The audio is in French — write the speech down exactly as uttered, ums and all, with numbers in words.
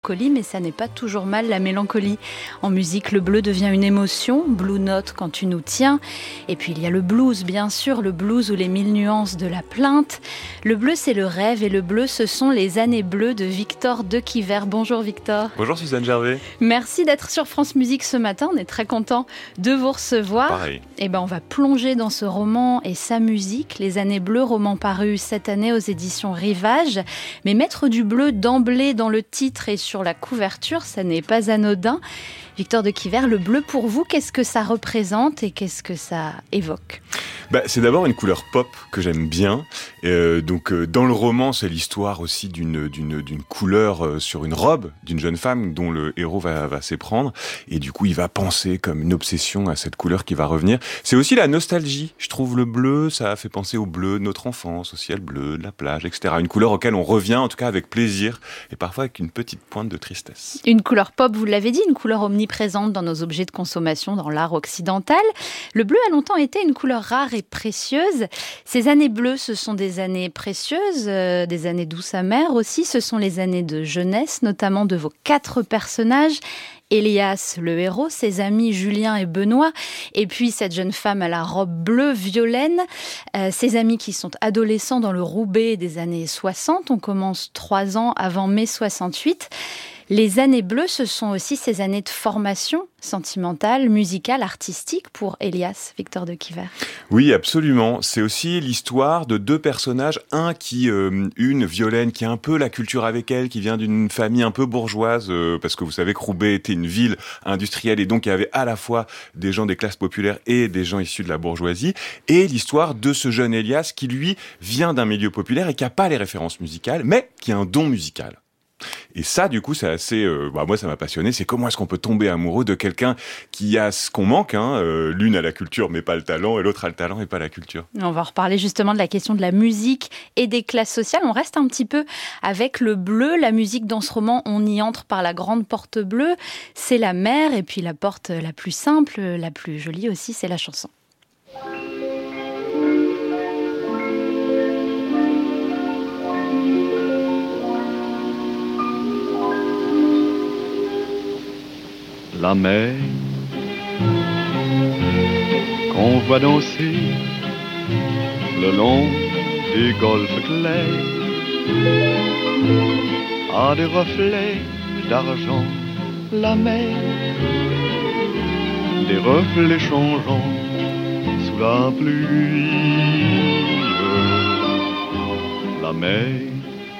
mélancolie, mais ça n'est pas toujours mal la mélancolie. En musique, le bleu devient une émotion, Blue Note quand tu nous tiens. Et puis il y a le blues, bien sûr, le blues ou les mille nuances de la plainte. Le bleu, c'est le rêve et le bleu, ce sont les années bleues de Victor Dequiver. Bonjour Victor. Bonjour Suzanne Gervais. Merci d'être sur France Musique ce matin, on est très content de vous recevoir. Pareil. Et ben on va plonger dans ce roman et sa musique, Les années bleues, roman paru cette année aux éditions Rivage. Mais mettre du bleu d'emblée dans le titre et sur la couverture, ça n'est pas anodin. Victor Dequiver, le bleu pour vous, qu'est-ce que ça représente et qu'est-ce que ça évoque ? Bah, c'est d'abord une couleur pop que j'aime bien. Euh, donc, euh, dans le roman, c'est l'histoire aussi d'une, d'une, d'une couleur euh, sur une robe d'une jeune femme dont le héros va, va s'éprendre. Et du coup, il va penser comme une obsession à cette couleur qui va revenir. C'est aussi la nostalgie. Je trouve le bleu, ça fait penser au bleu de notre enfance, au ciel bleu, de la plage, et cetera. Une couleur auquel on revient, en tout cas avec plaisir, et parfois avec une petite pointe de tristesse. Une couleur pop, vous l'avez dit, une couleur omniprésente dans nos objets de consommation, dans l'art occidental. Le bleu a longtemps été une couleur rare et précieuse. Ces années bleues, ce sont des années précieuses, euh, des années douces amères aussi. Ce sont les années de jeunesse, notamment de vos quatre personnages. Elias, le héros, ses amis Julien et Benoît, et puis cette jeune femme à la robe bleue, Violaine, euh, ses amis qui sont adolescents dans le Roubaix des années soixante. On commence trois ans avant mai soixante-huit. Les années bleues, ce sont aussi ces années de formation sentimentale, musicale, artistique pour Elias, Victor Dequiver. Oui, absolument. C'est aussi l'histoire de deux personnages. Un qui, euh, une, Violaine, qui a un peu la culture avec elle, qui vient d'une famille un peu bourgeoise, euh, parce que vous savez que Roubaix était une ville industrielle et donc il y avait à la fois des gens des classes populaires et des gens issus de la bourgeoisie. Et l'histoire de ce jeune Elias qui, lui, vient d'un milieu populaire et qui n'a pas les références musicales, mais qui a un don musical. Et ça, du coup, c'est assez... Euh, bah, moi, ça m'a passionné. C'est comment est-ce qu'on peut tomber amoureux de quelqu'un qui a ce qu'on manque. Hein. Euh, l'une a la culture, mais pas le talent, et l'autre a le talent et pas la culture. On va reparler justement de la question de la musique et des classes sociales. On reste un petit peu avec le bleu. La musique dans ce roman, on y entre par la grande porte bleue. C'est la mer, et puis la porte la plus simple, la plus jolie aussi, c'est la chanson. La mer qu'on voit danser le long des golfes clairs a des reflets d'argent. La mer, des reflets changeants sous la pluie. La mer